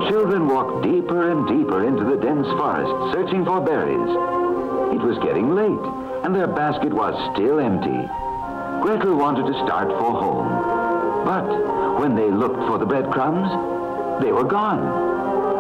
The children walked deeper and deeper into the dense forest, searching for berries. It was getting late, and their basket was still empty. Gretel wanted to start for home. But when they looked for the breadcrumbs, they were gone.